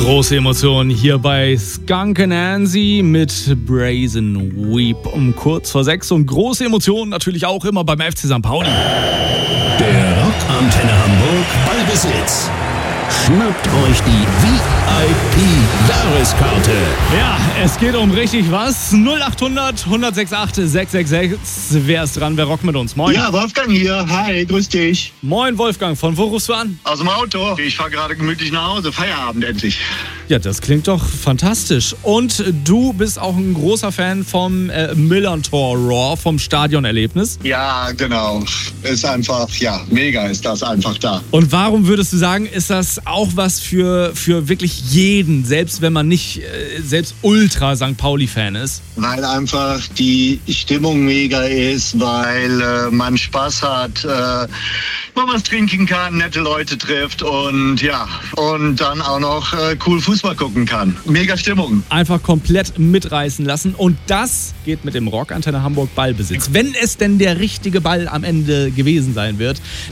Große Emotionen hier bei Skunk Anansie mit Brazen Weep um kurz vor 6 und große Emotionen natürlich auch immer beim FC St. Pauli. Der Rockantenne Hamburg Ballbesitz. Schnappt euch die VIP-Jahreskarte. Ja, es geht um richtig was. 0800 168 666. Wer ist dran? Wer rockt mit uns? Moin. Ja, Wolfgang hier. Hi, grüß dich. Moin Wolfgang, von wo rufst du an? Aus dem Auto. Ich fahre gerade gemütlich nach Hause. Feierabend endlich. Ja, das klingt doch fantastisch. Und du bist auch ein großer Fan vom Millerntor Raw, vom Stadionerlebnis. Ja, genau. Ist einfach, ja, mega ist das einfach da. Und warum würdest du sagen, ist das auch was für wirklich jeden, selbst wenn man nicht selbst Ultra St. Pauli-Fan ist? Weil einfach die Stimmung mega ist, weil man Spaß hat, man was trinken kann, nette Leute trifft und ja, und dann auch noch cool Fußball gucken kann. Mega Stimmung. Einfach komplett mitreißen lassen und das geht mit dem Rockantenne Hamburg Ballbesitz. Wenn es denn der richtige Ball am Ende gewesen sein wird,